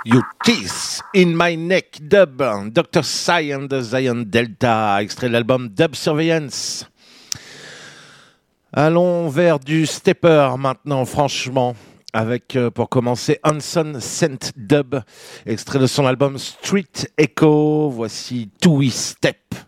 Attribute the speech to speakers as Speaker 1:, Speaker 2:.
Speaker 1: You Kiss in My Neck, Dub, Dr. Psy and the Zion Delta, extrait de l'album Dub Surveillance. Allons vers du stepper maintenant, franchement, avec pour commencer Hanson Saint Dub, extrait de son album Street Echo. Voici Two Step.